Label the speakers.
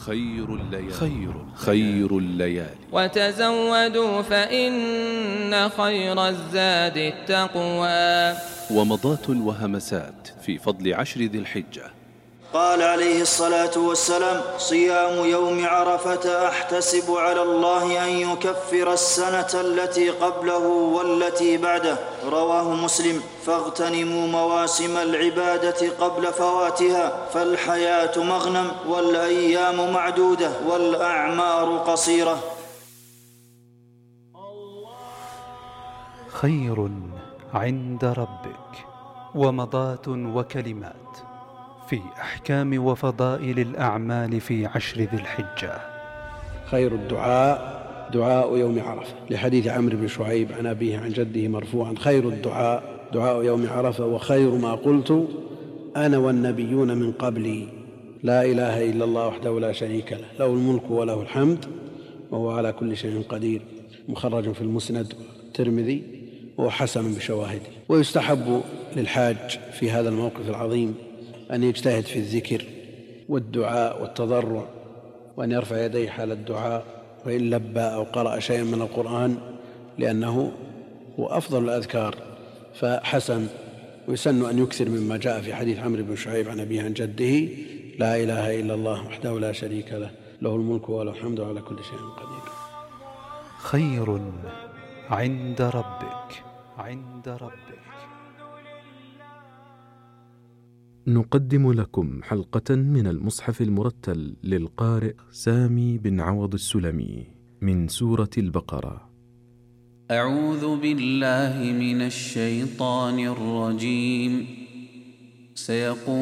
Speaker 1: خير الليالي.
Speaker 2: وتزودوا فإن خير الزاد التقوى.
Speaker 1: ومضات وهمسات في فضل 10 ذي الحجة.
Speaker 3: قال عليه الصلاة والسلام: صيام يوم عرفة أحتسب على الله أن يكفر السنة التي قبله والتي بعده. رواه مسلم. فاغتنموا مواسم العبادة قبل فواتها، فالحياة مغنم والأيام معدودة والأعمار قصيرة.
Speaker 4: خير عند ربك ومضات وكلمات في أحكام وفضائل الأعمال في 10 ذي الحجة.
Speaker 5: خير الدعاء دعاء يوم عرفة، لحديث عمرو بن شعيب عن أبيه عن جده مرفوعا: خير الدعاء دعاء يوم عرفة، وخير ما قلت أنا والنبيون من قبلي، لا إله إلا الله وحده لا شريك له، له الملك وله الحمد وهو على كل شيء قدير. مخرج في المسند الترمذي وهو حسن بشواهده. ويستحب للحاج في هذا الموقف العظيم أن يجتهد في الذكر والدعاء والتضرع، وأن يرفع يديه حال الدعاء، وإن لبى أو قرأ شيئا من القرآن، لأنه هو أفضل الأذكار، فحسن. ويسن أن يكثر مما جاء في حديث عمرو بن شعيب عن أبيه عن جده: لا إله إلا الله وحده لا شريك له، له الملك وله الحمد وعلى كل شيء قدير.
Speaker 4: خير عند ربك.
Speaker 1: نقدم لكم حلقة من المصحف المرتل للقارئ سامي بن عوض السلمي من سورة البقرة.
Speaker 6: أعوذ بالله من الشيطان الرجيم. سيقول